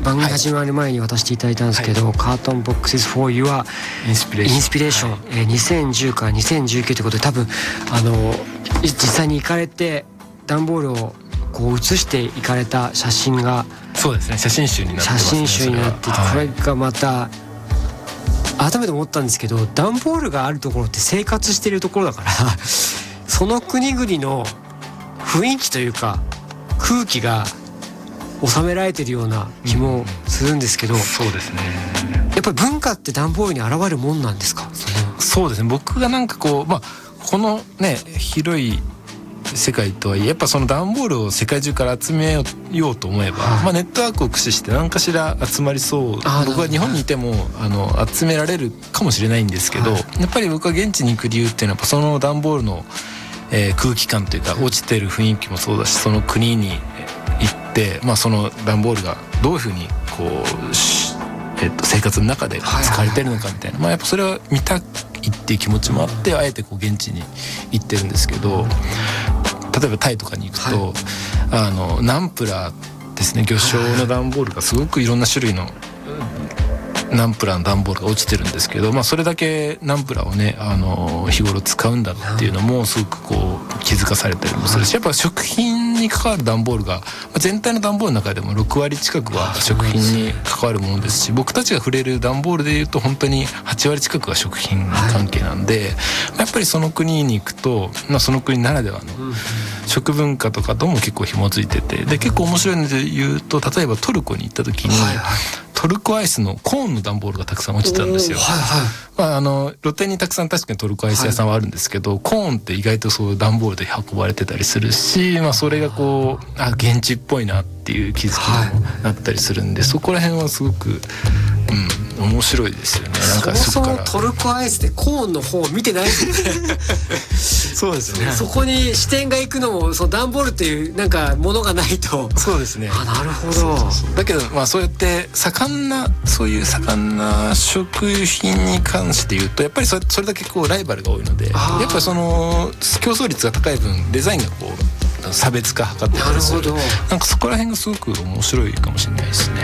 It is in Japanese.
番組始まる前に渡していただいたんですけど、カートンボックス for your インスピレーション、2010から2019ということで、多分実際に行かれて段ボールをこう写していかれた写真が、 そうですね、写真集になってますね。 写真集になっていて、これがまた改めて思ったんですけど、段ボールがあるところって生活しているところだからその国々の雰囲気というか空気が収められているような気もするんですけど、 そうですね、 やっぱり文化って段ボールに現れるもんなんですか？ そうですね、僕がなんかこう、このね広い世界とはいえ、やっぱその段ボールを世界中から集めようと思えば、ネットワークを駆使して何かしら集まりそう。僕は日本にいても集められるかもしれないんですけど、やっぱり僕は現地に行く理由っていうのはやっぱその段ボールの、空気感というか落ちてる雰囲気もそうだし、その国に行って、その段ボールがどういうふうにこう、生活の中で使われてるのかみたいな、やっぱそれは見たいっていう気持ちもあってあえてこう現地に行ってるんですけど、例えばタイとかに行くと、ナンプラーですね、魚礁の段ボールがすごくいろんな種類のナンプラーの段ボールが落ちてるんですけど、それだけナンプラーをね日頃使うんだっていうのもすごくこう気づかされたりもするし、やっぱ食品に関わる段ボールが全体の段ボールの中でも6割近くは食品に関わるものですし、僕たちが触れる段ボールでいうと本当に8割近くが食品関係なんで、やっぱりその国に行くと、その国ならではの食文化とかとも結構紐づいてて、で結構面白いので言うと、例えばトルコに行った時に、トルコアイスのコーンの段ボールがたくさん落ちてたんですよ。露店にたくさん確かにトルコアイス屋さんはあるんですけど、コーンって意外とそういう段ボールで運ばれてたりするし、それがこう現地っぽいなっていう気づきにもなったりするんで、そこら辺はすごく面白いですよね。なんかそもそもトルコアイスでコーンの方を見てないですねそうですね。 そこに視点が行くのも、その段ボールっていうなんかものがないと。 そうですね。 なるほど。 だけどそうやってそういう盛んな食品に関して言うと、やっぱりそれだけこうライバルが多いので、やっぱりその競争率が高い分デザインがこう差別化図ってたりする。なんかそこら辺がすごく面白いかもしれないですね。